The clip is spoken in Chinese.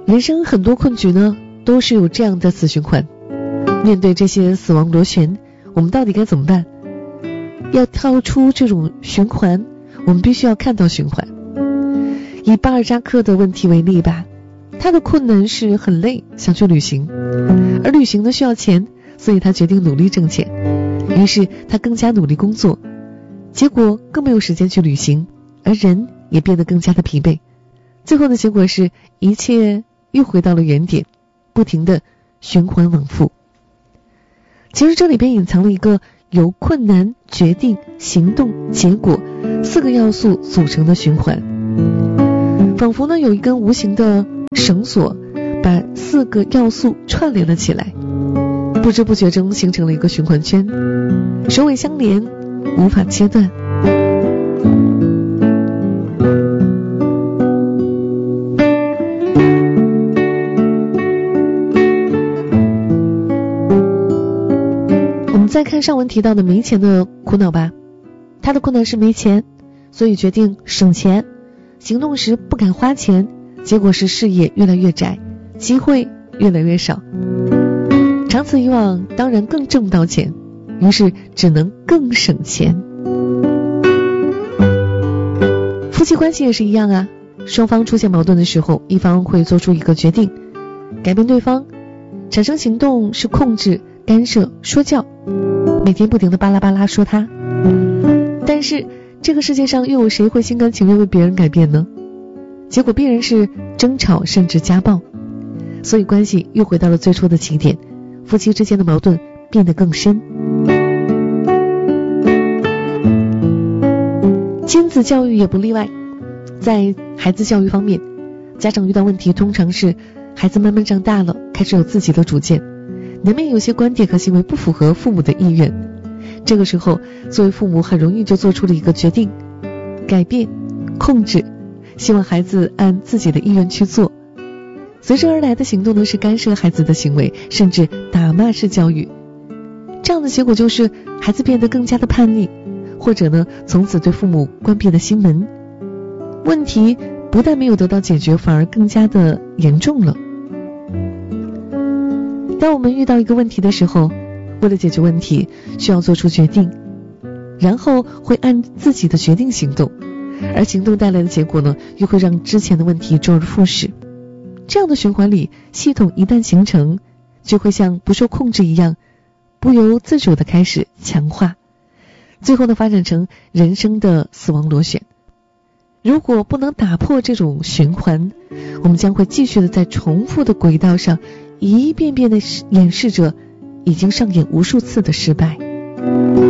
人生很多困局呢，都是有这样的死循环。面对这些死亡螺旋，我们到底该怎么办？要跳出这种循环，我们必须要看到循环。以巴尔扎克的问题为例吧，他的困难是很累，想去旅行，而旅行呢需要钱，所以他决定努力挣钱。于是他更加努力工作，结果更没有时间去旅行，而人也变得更加的疲惫。最后的结果是一切又回到了原点，不停的循环往复。其实这里边隐藏了一个由困难、决定、行动、结果4个要素组成的循环，仿佛呢有一根无形的绳索把4个要素串联了起来，不知不觉中形成了一个循环圈，首尾相连，无法切断。再看上文提到的没钱的苦恼吧，他的困难是没钱，所以决定省钱，行动时不敢花钱，结果是视野越来越窄，机会越来越少，长此以往当然更挣不到钱，于是只能更省钱。夫妻关系也是一样啊，双方出现矛盾的时候，一方会做出一个决定，改变对方，产生行动是控制、干涉、说教，每天不停的巴拉巴拉说他。但是这个世界上又有谁会心甘情愿为别人改变呢？结果必然是争吵甚至家暴，所以关系又回到了最初的起点，夫妻之间的矛盾变得更深。亲子教育也不例外，在孩子教育方面，家长遇到问题通常是孩子慢慢长大了，开始有自己的主见，难免有些观点和行为不符合父母的意愿，这个时候作为父母很容易就做出了一个决定，改变、控制，希望孩子按自己的意愿去做。随之而来的行动呢，是干涉孩子的行为，甚至打骂式教育。这样的结果就是孩子变得更加的叛逆，或者呢从此对父母关闭了心门。问题不但没有得到解决，反而更加的严重了。当我们遇到一个问题的时候，为了解决问题需要做出决定，然后会按自己的决定行动，而行动带来的结果呢，又会让之前的问题周而复始。这样的循环里，系统一旦形成，就会像不受控制一样，不由自主的开始强化，最后呢发展成人生的死亡螺旋。如果不能打破这种循环，我们将会继续的在重复的轨道上一遍遍的演示着已经上演无数次的失败。